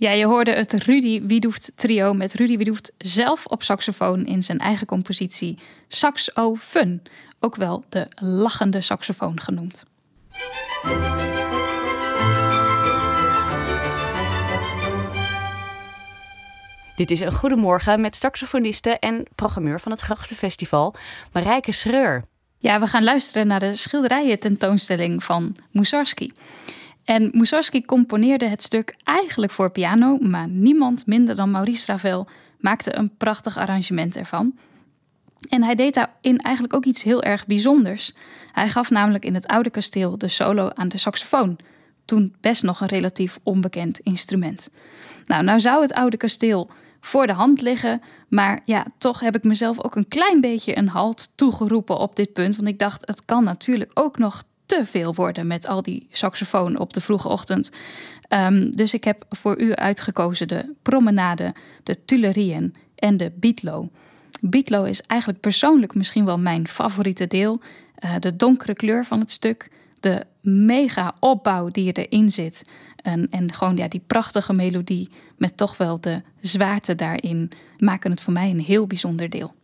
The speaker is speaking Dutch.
Ja, je hoorde het Rudy Wiedoeft trio met Rudy Wiedoeft zelf op saxofoon in zijn eigen compositie Saxo Fun, ook wel de lachende saxofoon genoemd. Dit is een Goedemorgen met saxofoniste en programmeur van het Grachtenfestival, Marijke Schreur. Ja, we gaan luisteren naar de schilderijen-tentoonstelling van Mussorgsky. En Mussorgsky componeerde het stuk eigenlijk voor piano, maar niemand minder dan Maurice Ravel maakte een prachtig arrangement ervan. En hij deed daarin eigenlijk ook iets heel erg bijzonders. Hij gaf namelijk in het oude kasteel de solo aan de saxofoon, toen best nog een relatief onbekend instrument. Nou zou het oude kasteel voor de hand liggen, maar ja, toch heb ik mezelf ook een klein beetje een halt toegeroepen op dit punt, want ik dacht, het kan natuurlijk ook nog te veel worden met al die saxofoon op de vroege ochtend. Dus ik heb voor u uitgekozen de Promenade, de Tuilerieën en de Bietlow. Bietlow is eigenlijk persoonlijk misschien wel mijn favoriete deel. De donkere kleur van het stuk, de mega opbouw die erin zit en gewoon die prachtige melodie met toch wel de zwaarte daarin maken het voor mij een heel bijzonder deel.